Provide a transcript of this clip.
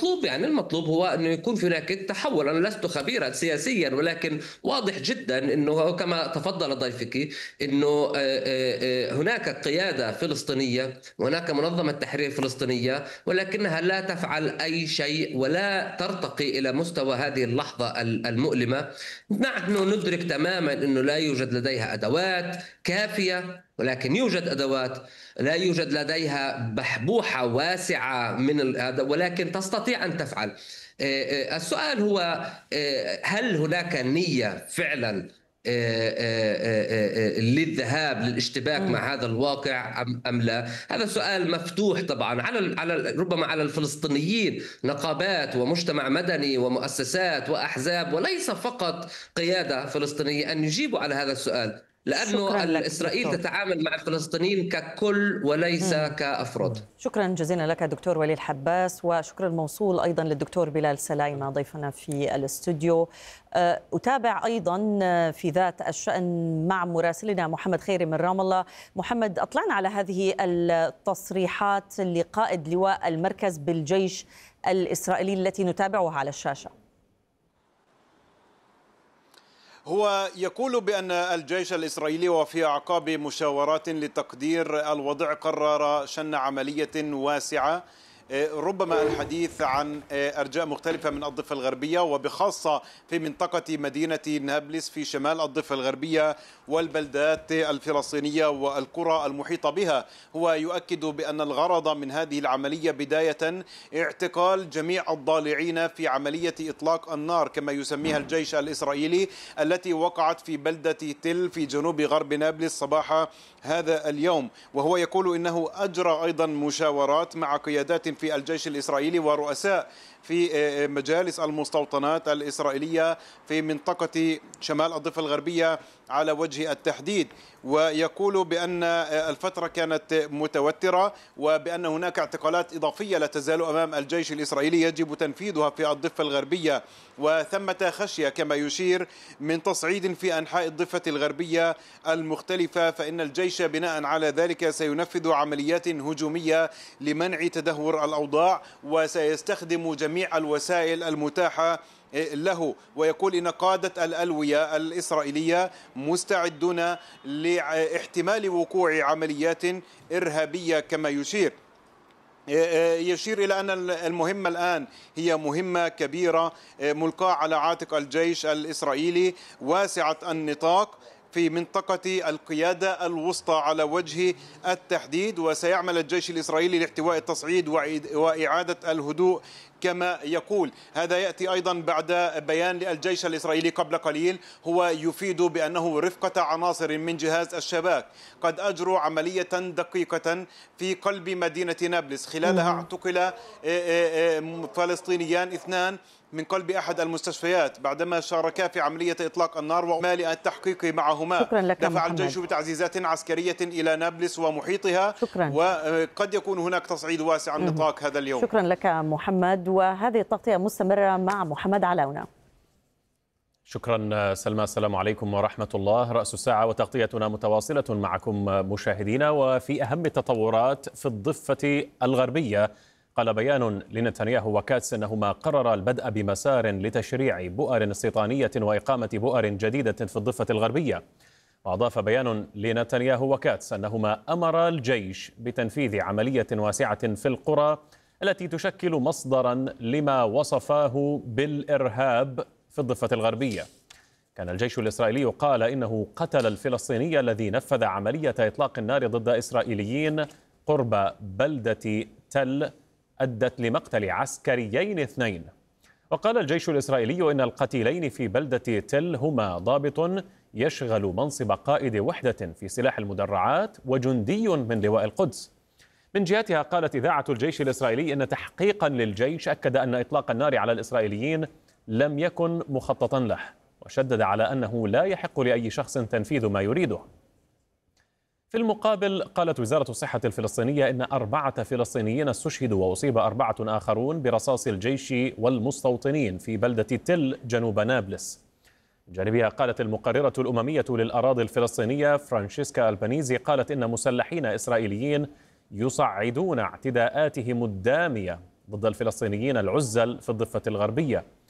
المطلوب يعني المطلوب هو أنه يكون في هناك تحول. أنا لست خبيرا سياسيا، ولكن واضح جدا أنه كما تفضل ضيفك أنه هناك قيادة فلسطينية وهناك منظمة تحرير فلسطينية، ولكنها لا تفعل أي شيء ولا ترتقي إلى مستوى هذه اللحظة المؤلمة. نحن ندرك تماما أنه لا يوجد لديها أدوات كافية، ولكن يوجد أدوات. لا يوجد لديها بحبوحة واسعة من هذا، ولكن تستطيع أن تفعل. السؤال هو هل هناك نية فعلا للذهاب للاشتباك مع هذا الواقع أم لا؟ هذا سؤال مفتوح طبعا على ربما على الفلسطينيين، نقابات ومجتمع مدني ومؤسسات وأحزاب، وليس فقط قيادة فلسطينية، أن يجيبوا على هذا السؤال، شكرا لأنه لك إسرائيل دكتور. تتعامل مع الفلسطينيين ككل وليس كأفراد. شكرا جزيلا لك دكتور وليد حباس، وشكرا الموصول أيضا للدكتور بلال سلايمة ضيفنا في الاستوديو. أتابع أيضا في ذات الشأن مع مراسلنا محمد خيري من رام الله. محمد، أطلعنا على هذه التصريحات لقائد لواء المركز بالجيش الإسرائيلي التي نتابعها على الشاشة. هو يقول بأن الجيش الإسرائيلي وفي أعقاب مشاورات لتقدير الوضع قرر شن عملية واسعة، ربما الحديث عن أرجاء مختلفة من الضفة الغربية، وبخاصة في منطقة مدينة نابلس في شمال الضفة الغربية والبلدات الفلسطينية والقرى المحيطة بها. هو يؤكد بأن الغرض من هذه العملية بداية اعتقال جميع الضالعين في عملية إطلاق النار كما يسميها الجيش الإسرائيلي، التي وقعت في بلدة تل في جنوب غرب نابلس صباح هذا اليوم. وهو يقول إنه أجرى أيضا مشاورات مع قيادات في الجيش الإسرائيلي ورؤساء في مجالس المستوطنات الإسرائيلية في منطقة شمال الضفة الغربية على وجه التحديد. ويقول بأن الفترة كانت متوترة، وبأن هناك اعتقالات إضافية لا تزال أمام الجيش الإسرائيلي يجب تنفيذها في الضفة الغربية، وثمة خشية كما يشير من تصعيد في أنحاء الضفة الغربية المختلفة، فإن الجيش بناء على ذلك سينفذ عمليات هجومية لمنع تدهور الأوضاع، وسيستخدم جميع الوسائل المتاحة له. ويقول إن قادة الألوية الإسرائيلية مستعدون لاحتمال وقوع عمليات إرهابية كما يشير إلى أن المهمة الآن هي مهمة كبيرة ملقاة على عاتق الجيش الإسرائيلي واسعة النطاق في منطقة القيادة الوسطى على وجه التحديد. وسيعمل الجيش الإسرائيلي لاحتواء التصعيد وإعادة الهدوء كما يقول. هذا يأتي أيضا بعد بيان للجيش الإسرائيلي قبل قليل هو يفيد بأنه رفقة عناصر من جهاز الشباك قد أجروا عملية دقيقة في قلب مدينة نابلس، خلالها اعتقل فلسطينيان 2 من قلب أحد المستشفيات بعدما شاركا في عملية إطلاق النار ومال التحقيق معهما. دفع الجيش بتعزيزات عسكرية إلى نابلس ومحيطها، وقد يكون هناك تصعيد واسع النطاق هذا اليوم. شكرا لك محمد، وهذه التغطية مستمرة مع محمد علاونة. شكرا سلمى، السلام عليكم ورحمة الله. رأس الساعة وتغطيتنا متواصلة معكم مشاهدينا. وفي أهم التطورات في الضفة الغربية، قال بيان لنتنياهو وكاتس أنهما قرر البدء بمسار لتشريع بؤر استيطانية وإقامة بؤر جديدة في الضفة الغربية. وأضاف بيان لنتنياهو وكاتس أنهما أمر الجيش بتنفيذ عملية واسعة في القرى التي تشكل مصدرا لما وصفاه بالإرهاب في الضفة الغربية. كان الجيش الإسرائيلي قال إنه قتل الفلسطيني الذي نفذ عملية إطلاق النار ضد إسرائيليين قرب بلدة تل أدت لمقتل عسكريين 2. وقال الجيش الإسرائيلي إن القتيلين في بلدة تل هما ضابط يشغل منصب قائد وحدة في سلاح المدرعات وجندي من لواء القدس. من جهتها قالت إذاعة الجيش الإسرائيلي إن تحقيقا للجيش أكد أن إطلاق النار على الإسرائيليين لم يكن مخططا له، وشدد على أنه لا يحق لأي شخص تنفيذ ما يريده. في المقابل قالت وزارة الصحة الفلسطينية إن 4 فلسطينيين استشهدوا وأصيب 4 آخرون برصاص الجيش والمستوطنين في بلدة تل جنوب نابلس. من جانبها قالت المقررة الأممية للأراضي الفلسطينية فرانشيسكا ألبانيزي قالت إن مسلحين إسرائيليين يصعدون اعتداءاتهم الدامية ضد الفلسطينيين العزل في الضفة الغربية.